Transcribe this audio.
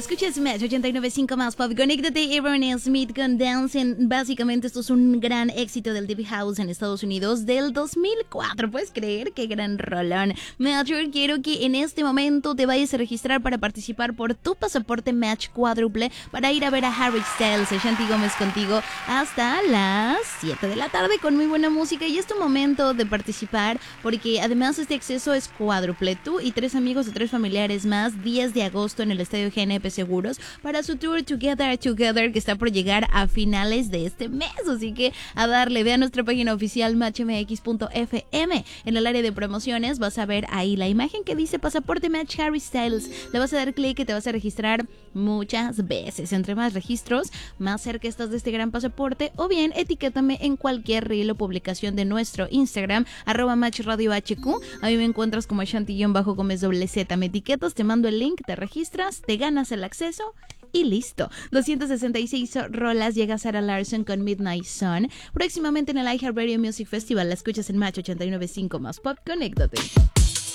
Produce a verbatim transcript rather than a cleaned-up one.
Escuchas Match ochenta y nueve punto cinco más pop. Conéctate, Aaron Smith con Dancing. Básicamente esto es un gran éxito del Deep House en Estados Unidos del dos mil cuatro. ¿Puedes creer? ¡Qué gran rolón! Match, quiero que en este momento te vayas a registrar para participar por tu pasaporte Match cuádruple para ir a ver a Harry Styles, Ashanti Gómez contigo hasta las siete de la tarde con muy buena música. Y es tu momento de participar porque además este acceso es cuádruple. Tú y tres amigos o tres familiares más, diez de agosto en el Estadio G N P Seguros para su tour Together Together que está por llegar a finales de este mes. Así que a darle, ve a nuestra página oficial match m x punto f m. En el área de promociones vas a ver ahí la imagen que dice pasaporte Match Harry Styles. Le vas a dar clic y te vas a registrar muchas veces. Entre más registros, más cerca estás de este gran pasaporte. O bien etiquétame en cualquier reel o publicación de nuestro Instagram, arroba Match Radio H Q. A mí me encuentras como Shanti-Gómez doble Z. Me etiquetas, te mando el link, te registras, te ganas el acceso y listo. doscientas sesenta y seis rolas, llega Sarah Larson con Midnight Sun. Próximamente en el iHeartRadio Music Festival la escuchas en Match ochenta y nueve punto cinco más pop. Conéctate.